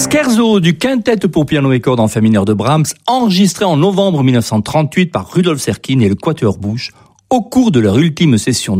Scherzo du quintet pour piano et cordes en fa mineur de Brahms, enregistré en novembre 1938 par Rudolf Serkin et le Quatuor Busch au cours de leur ultime session